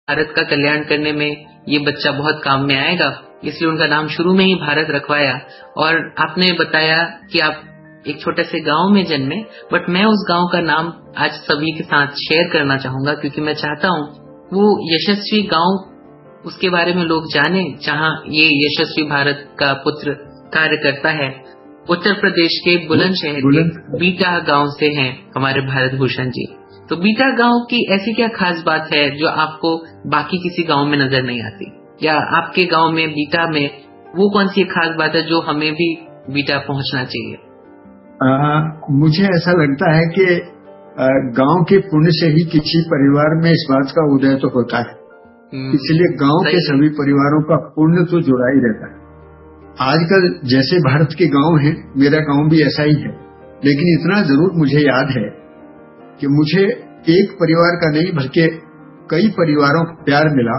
भारत का कल्याण करने में ये बच्चा बहुत काम में आएगा, इसलिए उनका नाम शुरू में ही भारत रखवाया। और आपने बताया कि आप एक छोटे से गांव में जन्मे, बट मैं उस गांव का नाम आज सभी के साथ शेयर करना चाहूंगा, क्योंकि मैं चाहता हूं वो यशस्वी गांव उसके बारे में लोग जाने, जहां ये यशस्वी भारत का पुत्र कार्य करता है। उत्तर प्रदेश के बुलंदशहर के बीटा गांव से हैं हमारे भारत भूषण जी। तो बीटा गांव की ऐसी क्या खास बात है जो आपको बाकी किसी गांव में नजर नहीं आती, या आपके गांव में बीटा में वो कौन सी खास बात है जो हमें भी बीटा पहुंचना चाहिए? मुझे ऐसा लगता है कि गांव के पुण्य से ही किसी परिवार में इस बात का उदय तो होता है, इसलिए गांव के सभी परिवारों का पुण्य तो जुड़ा ही रहता है। आजकल जैसे भारत के गांव हैं, मेरा गांव भी ऐसा ही है, लेकिन इतना जरूर मुझे याद है कि मुझे एक परिवार का नहीं बल्कि कई परिवारों का प्यार मिला।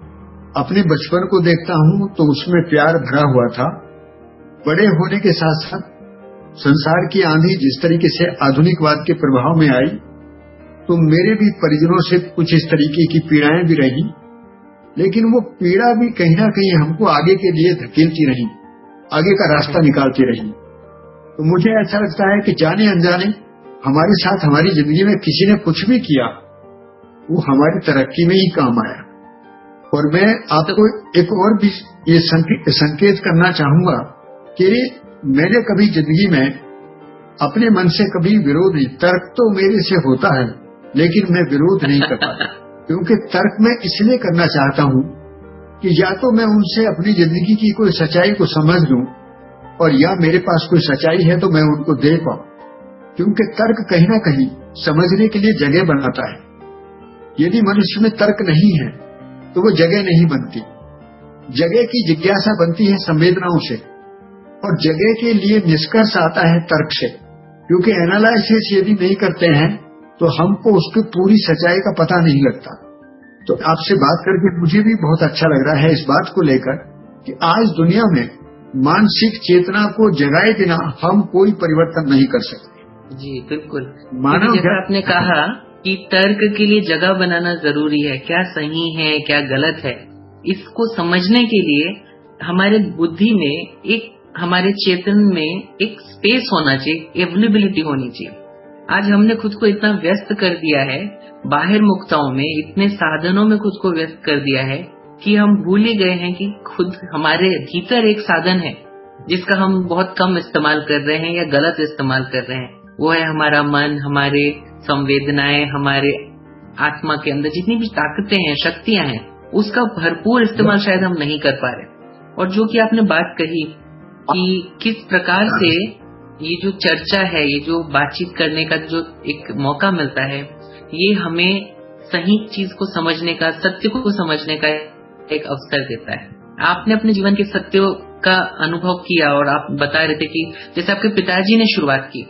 अपने बचपन को देखता हूं तो उसमें प्यार भरा हुआ था। बड़े होने के साथ साथ संसार की आंधी जिस तरीके से आधुनिकवाद के प्रभाव में आई, तो मेरे भी परिजनों से कुछ इस तरीके की पीड़ाएं भी रही, लेकिन वो पीड़ा भी कहीं ना कहीं हमको आगे के लिए धकेलती रही, आगे का रास्ता निकालती रही। तो मुझे ऐसा लगता है कि जाने अनजाने हमारे साथ हमारी जिंदगी में किसी ने कुछ भी किया, वो हमारी तरक्की में ही काम आया। और मैं आपको एक और भी ये संकेत करना चाहूंगा कि मैंने कभी जिंदगी में अपने मन से कभी विरोध नहीं, तर्क तो मेरे से होता है लेकिन मैं विरोध नहीं कर पाता, क्योंकि तर्क मैं इसलिए करना चाहता हूं कि या तो मैं उनसे अपनी जिंदगी की कोई सच्चाई को समझ लूं, और या मेरे पास कोई सच्चाई है तो मैं उनको दे पाऊं, क्योंकि तर्क कहीं ना कहीं समझने के लिए जगह बनाता है। यदि मनुष्य में तर्क नहीं है तो वो जगह नहीं बनती। जगह की जिज्ञासा बनती है संवेदनाओं से, और जगह के लिए निष्कर्ष आता है तर्क से, क्योंकि एनालिसिस यदि नहीं करते हैं तो हमको उसकी पूरी सच्चाई का पता नहीं लगता। तो आपसे बात करके मुझे भी बहुत अच्छा लग रहा है इस बात को लेकर कि आज दुनिया में मानसिक चेतना को जगाए बिना हम कोई परिवर्तन नहीं कर सकते। जी बिल्कुल। जैसा आपने कहा कि तर्क के लिए जगह बनाना जरूरी है, क्या सही है क्या गलत है, इसको समझने के लिए हमारे बुद्धि में एक, हमारे चेतन में एक स्पेस होना चाहिए, अवेलेबिलिटी होनी चाहिए। आज हमने खुद को इतना व्यस्त कर दिया है, बाहर मुक्ताओं में इतने साधनों में खुद को व्यस्त कर दिया है कि हम भूल ही गए हैं कि खुद हमारे भीतर एक साधन है जिसका हम बहुत कम इस्तेमाल कर रहे हैं या गलत इस्तेमाल कर रहे हैं। वो है हमारा मन, हमारे संवेदनाएं, हमारे आत्मा के अंदर जितनी भी ताकतें हैं, शक्तियां हैं, उसका भरपूर इस्तेमाल शायद हम नहीं कर पा रहे। और जो कि आपने बात कही कि किस प्रकार से ये जो चर्चा है, ये जो बातचीत करने का जो एक मौका मिलता है, ये हमें सही चीज को समझने का, सत्य को समझने का एक अवसर देता है। आपने अपने जीवन के सत्यों का अनुभव किया और आप बता रहे थे कि जैसे आपके पिताजी ने शुरुआत की,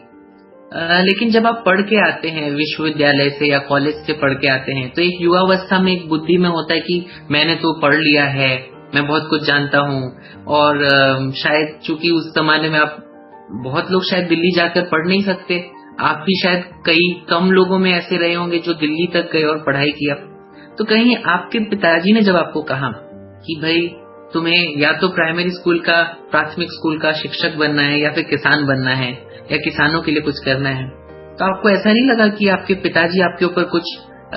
लेकिन जब आप पढ़ के आते हैं विश्वविद्यालय से या कॉलेज से पढ़ के आते हैं, तो एक युवावस्था में एक बुद्धि में होता है कि मैंने तो पढ़ लिया है, मैं बहुत कुछ जानता हूँ। और शायद चूंकि उस जमाने में आप, बहुत लोग शायद दिल्ली जाकर पढ़ नहीं सकते, आप भी शायद कई कम लोगों में ऐसे रहे होंगे जो दिल्ली तक गए और पढ़ाई किया। तो कहीं आपके पिताजी ने जब आपको कहा कि भाई तुम्हें या तो प्राइमरी स्कूल का, प्राथमिक स्कूल का शिक्षक बनना है या फिर किसान बनना है या किसानों के लिए कुछ करना है, तो आपको ऐसा नहीं लगा कि आपके पिताजी आपके ऊपर कुछ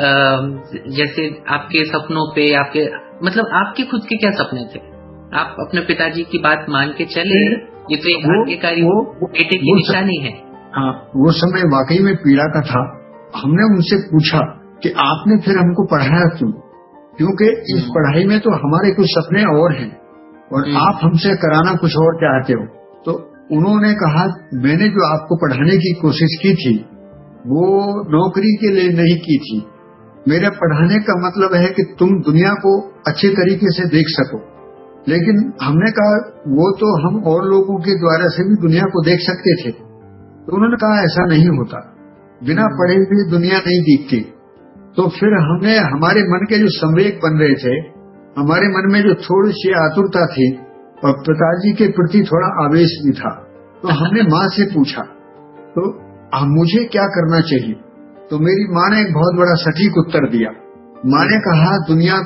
जैसे आपके सपनों पे, आपके मतलब आपके खुद के क्या सपने थे, आप अपने पिताजी की बात मान के चले? ये तो एक भाग्यकारी बेटे की निशानी है। हाँ, वो समय वाकई में पीड़ा का था। हमने उनसे पूछा कि आपने फिर हमको पढ़ाया क्यों, क्योंकि इस पढ़ाई में तो हमारे कुछ सपने और हैं और आप हमसे कराना कुछ और चाहते हो। तो उन्होंने कहा, मैंने जो आपको पढ़ाने की कोशिश की थी वो नौकरी के लिए नहीं की थी। मेरा पढ़ाने का मतलब है कि तुम दुनिया को अच्छे तरीके से देख सको। लेकिन हमने कहा वो तो हम और लोगों के द्वारा से भी दुनिया को देख सकते थे। तो उन्होंने कहा ऐसा नहीं होता, बिना पढ़े हुए दुनिया नहीं दिखती। तो फिर हमने, हमारे मन के जो संवेग बन रहे थे, हमारे मन में जो थोड़ी सी आतुरता थी और पिताजी के प्रति थोड़ा आवेश भी था, तो हमने माँ से पूछा तो मुझे क्या करना चाहिए। तो मेरी माँ ने एक बहुत बड़ा सटीक उत्तर दिया। माँ ने कहा दुनिया